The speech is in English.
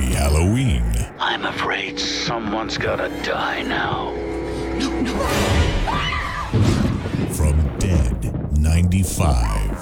Happy Halloween. I'm afraid someone's gotta die now. From Dead 95.